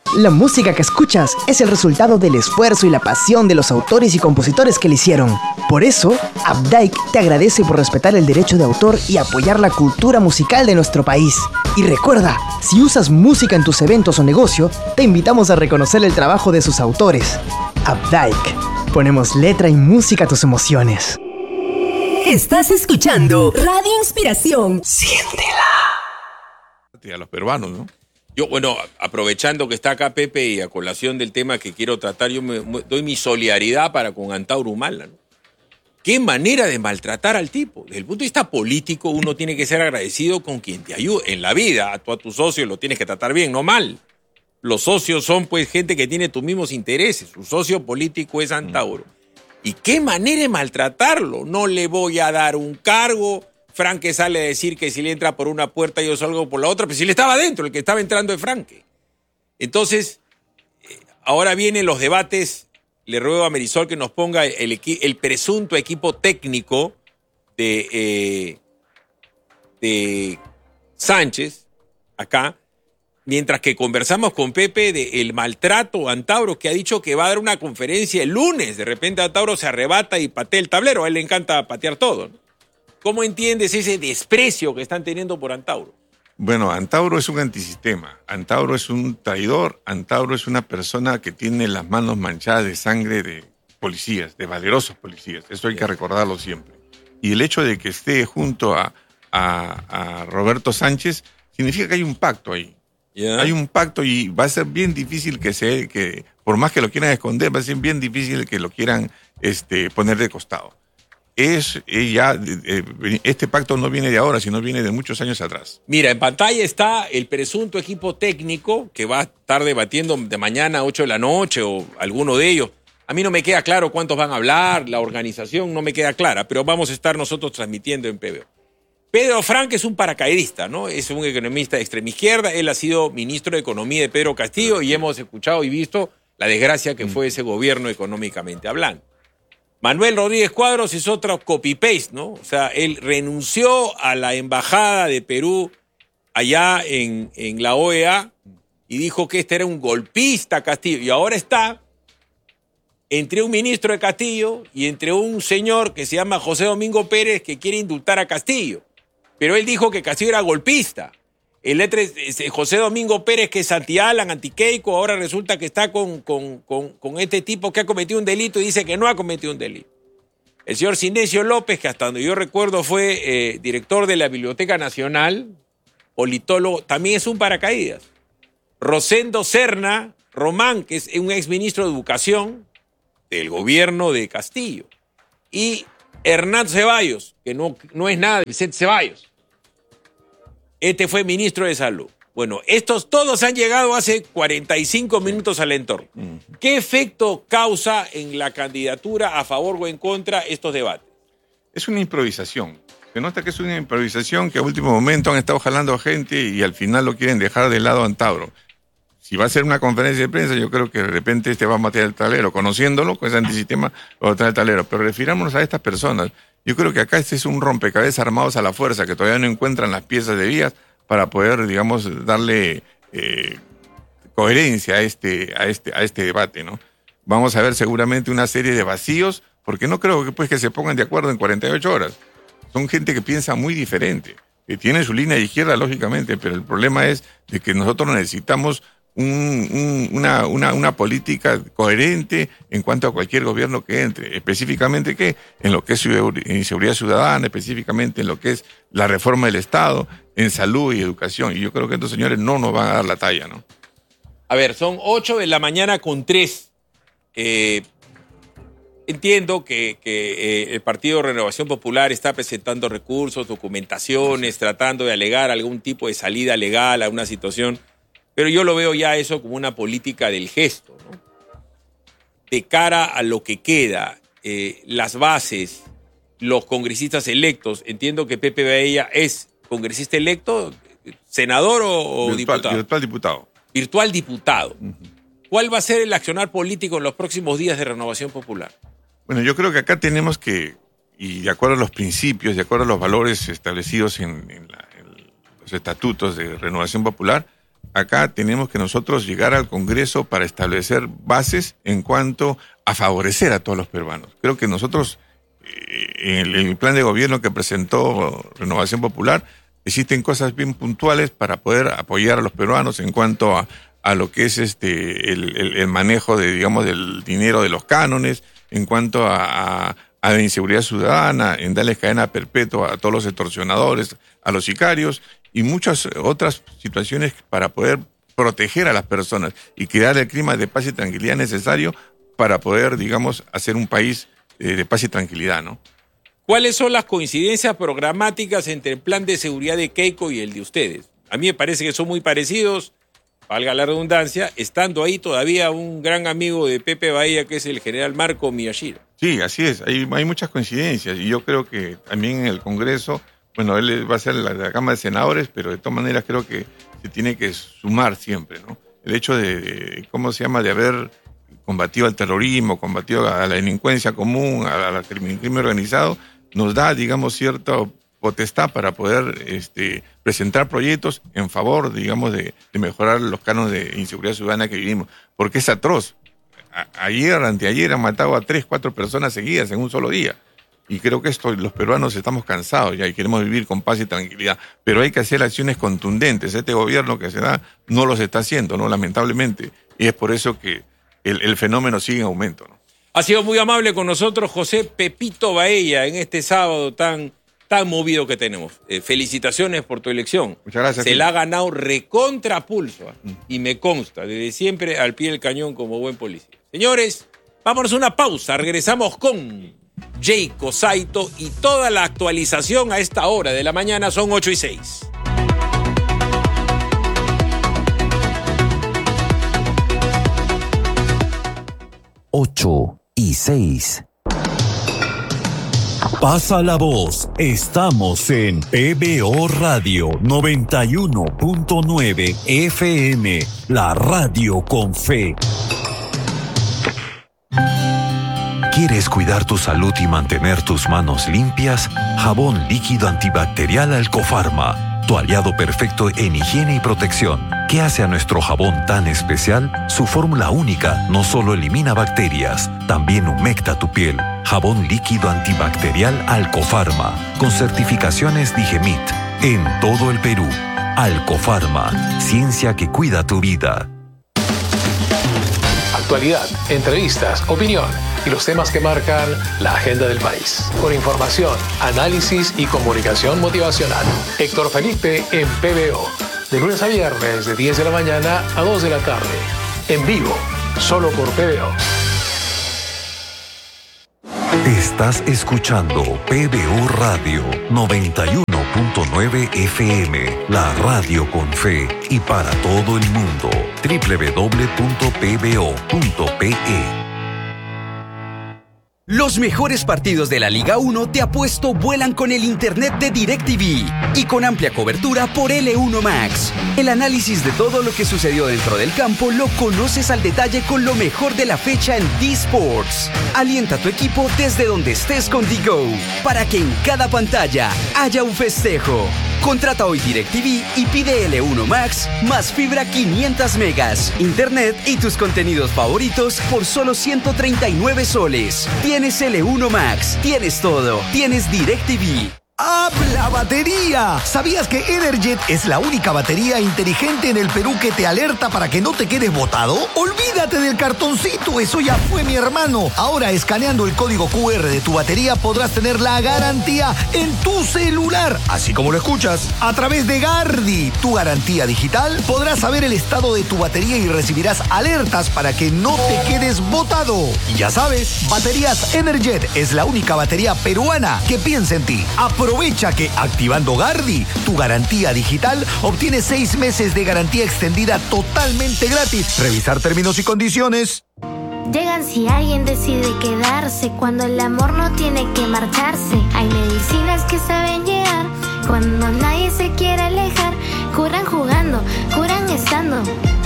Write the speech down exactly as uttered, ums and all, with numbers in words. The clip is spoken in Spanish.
La música que escuchas es el resultado del esfuerzo y la pasión de los autores y compositores que la hicieron. Por eso, Updike te agradece por respetar el derecho de autor y apoyar la cultura musical de nuestro país. Y recuerda, si usas música en tus eventos o negocio, te invitamos a reconocer el trabajo de sus autores. Updike. Ponemos letra y música a tus emociones. Estás escuchando Radio Inspiración. Siéntela. A los peruanos, ¿no? Yo, bueno, aprovechando que está acá Pepe y a colación del tema que quiero tratar, yo me, me doy mi solidaridad para con Antauro Humala, ¿no? Qué manera de maltratar al tipo. Desde el punto de vista político, uno tiene que ser agradecido con quien te ayude. En la vida, tú a tu socio lo tienes que tratar bien, no mal. Los socios son, pues, gente que tiene tus mismos intereses. Su socio político es Antauro. Y qué manera de maltratarlo. No le voy a dar un cargo. Franque sale a decir que si le entra por una puerta yo salgo por la otra, pero si le estaba dentro, el que estaba entrando es Franque. Entonces, ahora vienen los debates. Le ruego a Marisol que nos ponga el, equi- el presunto equipo técnico de, eh, de Sánchez, acá, mientras que conversamos con Pepe del maltrato a Antauro, que ha dicho que va a dar una conferencia el lunes. De repente Antauro se arrebata y patea el tablero. A él le encanta patear todo, ¿no? ¿Cómo entiendes ese desprecio que están teniendo por Antauro? Bueno, Antauro es un antisistema. Antauro es un traidor. Antauro es una persona que tiene las manos manchadas de sangre de policías, de valerosos policías. Eso hay que recordarlo siempre. Y el hecho de que esté junto a, a, a Roberto Sánchez significa que hay un pacto ahí. Yeah. Hay un pacto y va a ser bien difícil que se, que por más que lo quieran esconder, va a ser bien difícil que lo quieran este, poner de costado. Es ya, eh, este pacto no viene de ahora, sino viene de muchos años atrás. Mira, en pantalla está el presunto equipo técnico que va a estar debatiendo de mañana a ocho de la noche o alguno de ellos. A mí no me queda claro cuántos van a hablar, la organización no me queda clara, pero vamos a estar nosotros transmitiendo en P B O. Pedro Franque es un paracaidista, ¿no? Es un economista de extrema izquierda. Él ha sido ministro de Economía de Pedro Castillo y hemos escuchado y visto la desgracia que fue ese gobierno económicamente hablando. Manuel Rodríguez Cuadros es otro copy-paste, ¿no? O sea, él renunció a la embajada de Perú allá en, en la O E A y dijo que este era un golpista Castillo. Y ahora está entre un ministro de Castillo y entre un señor que se llama José Domingo Pérez que quiere indultar a Castillo. Pero él dijo que Castillo era golpista. El otro es José Domingo Pérez, que es anti-Alan, anti-Keiko, ahora resulta que está con, con, con, con este tipo que ha cometido un delito y dice que no ha cometido un delito. El señor Sinesio López, que hasta donde yo recuerdo fue eh, director de la Biblioteca Nacional, politólogo, también es un paracaídas. Rosendo Serna Román, que es un exministro de Educación del gobierno de Castillo. Y Hernán Ceballos, que no, no es nada de Vicente Ceballos. Este fue ministro de Salud. Bueno, estos todos han llegado hace cuarenta y cinco minutos al entorno. ¿Qué efecto causa en la candidatura a favor o en contra estos debates? Es una improvisación. Se nota que es una improvisación que a último momento han estado jalando a gente y al final lo quieren dejar de lado a Antauro. Si va a ser una conferencia de prensa, yo creo que de repente este va a matar el tablero. Conociéndolo, con ese antisistema, va a matar el tablero. Pero refirámonos a estas personas. Yo creo que acá este es un rompecabezas armados a la fuerza, que todavía no encuentran las piezas de vías para poder, digamos, darle eh, coherencia a este, a, este, a este debate, ¿no? Vamos a ver seguramente una serie de vacíos, porque no creo que, pues, que se pongan de acuerdo en cuarenta y ocho horas. Son gente que piensa muy diferente, que tiene su línea de izquierda, lógicamente, pero el problema es de que nosotros necesitamos Un, un, una, una, una política coherente en cuanto a cualquier gobierno que entre, específicamente ¿qué? En lo que es inseguridad ciudadana, específicamente en lo que es la reforma del Estado, en salud y educación. Y yo creo que estos señores no nos van a dar la talla, ¿no? A ver, son ocho de la mañana con tres. Eh, entiendo que, que eh, el Partido Renovación Popular está presentando recursos, documentaciones, tratando de alegar algún tipo de salida legal a una situación. Pero yo lo veo ya eso como una política del gesto, ¿no? De cara a lo que queda, eh, las bases, los congresistas electos. Entiendo que Pepe Baella es congresista electo, senador o, o virtual, diputado. Virtual diputado. Virtual diputado. Uh-huh. ¿Cuál va a ser el accionar político en los próximos días de Renovación Popular? Bueno, yo creo que acá tenemos que, y de acuerdo a los principios, de acuerdo a los valores establecidos en, en, la, en los estatutos de Renovación Popular, acá tenemos que nosotros llegar al Congreso para establecer bases en cuanto a favorecer a todos los peruanos. Creo que nosotros, en el, el plan de gobierno que presentó Renovación Popular, existen cosas bien puntuales para poder apoyar a los peruanos en cuanto a, a lo que es este el, el, el manejo de, digamos, del dinero de los cánones, en cuanto a, a, a la inseguridad ciudadana, en darles cadena perpetua a todos los extorsionadores, a los sicarios, y muchas otras situaciones para poder proteger a las personas y crear el clima de paz y tranquilidad necesario para poder, digamos, hacer un país eh, de paz y tranquilidad, ¿no? ¿Cuáles son las coincidencias programáticas entre el plan de seguridad de Keiko y el de ustedes? A mí me parece que son muy parecidos, valga la redundancia, estando ahí todavía un gran amigo de Pepe Bahía, que es el general Marco Miyashiro. Sí, así es, hay, hay muchas coincidencias, y yo creo que también en el Congreso, bueno, él va a ser la, la Cámara de Senadores, pero de todas maneras creo que se tiene que sumar siempre, ¿no? El hecho de, de ¿cómo se llama?, de haber combatido al terrorismo, combatido a la delincuencia común, a la crimen, crimen organizado, nos da, digamos, cierta potestad para poder este, presentar proyectos en favor, digamos, de, de mejorar los cánones de inseguridad ciudadana que vivimos, porque es atroz. A, ayer, anteayer, han matado a tres, cuatro personas seguidas en un solo día. Y creo que esto, los peruanos estamos cansados ya y queremos vivir con paz y tranquilidad. Pero hay que hacer acciones contundentes. Este gobierno que se da no los está haciendo, ¿no? Lamentablemente. Y es por eso que el, el fenómeno sigue en aumento, ¿no? Ha sido muy amable con nosotros José Pepito Baella en este sábado tan, tan movido que tenemos. Eh, felicitaciones por tu elección. Muchas gracias. Se la ha ganado recontrapulso, ¿eh? Y me consta, desde siempre al pie del cañón como buen policía. Señores, vámonos a una pausa. Regresamos con Jayco Saito y toda la actualización a esta hora de la mañana. Son ocho y seis. ocho y seis. Pasa la voz. Estamos en P B O Radio noventa y uno punto nueve F M, la radio con fe. ¿Quieres cuidar tu salud y mantener tus manos limpias? Jabón líquido antibacterial Alcofarma, tu aliado perfecto en higiene y protección. ¿Qué hace a nuestro jabón tan especial? Su fórmula única no solo elimina bacterias, también humecta tu piel. Jabón líquido antibacterial Alcofarma, con certificaciones Digemit, en todo el Perú. Alcofarma, ciencia que cuida tu vida. Actualidad, entrevistas, opinión y los temas que marcan la agenda del país. Con información, análisis y comunicación motivacional. Héctor Felipe en P B O. De lunes a viernes de diez de la mañana a dos de la tarde. En vivo, solo por P B O. Estás escuchando P B O Radio noventa y uno punto nueve F M, la radio con fe y para todo el mundo. doble u doble u doble u punto p b o punto p e. Los mejores partidos de la Liga uno te apuesto vuelan con el internet de DirecTV y con amplia cobertura por L uno Max. El análisis de todo lo que sucedió dentro del campo lo conoces al detalle con lo mejor de la fecha en D-Sports. Alienta a tu equipo desde donde estés con DiGo para que en cada pantalla haya un festejo. Contrata hoy DirecTV y pide L uno Max más fibra quinientos megas, internet y tus contenidos favoritos por solo ciento treinta y nueve soles. Tienes L uno Max, tienes todo, tienes DirecTV. ¡Habla batería! ¿Sabías que Energet es la única batería inteligente en el Perú que te alerta para que no te quedes botado? Olvídate del cartoncito, eso ya fue, mi hermano. Ahora, escaneando el código Q R de tu batería, podrás tener la garantía en tu celular, así como lo escuchas. A través de Gardi, tu garantía digital, podrás saber el estado de tu batería y recibirás alertas para que no te quedes botado. Y ya sabes, Baterías Energet es la única batería peruana que piensa en ti. Aprovecha que activando Gardi, tu garantía digital, obtienes seis meses de garantía extendida totalmente gratis. Revisar términos y condiciones. Llegan si alguien decide quedarse, cuando el amor no tiene que marcharse. Hay medicinas que saben llegar cuando nadie se quiere alejar. Curan jugando, curan estando.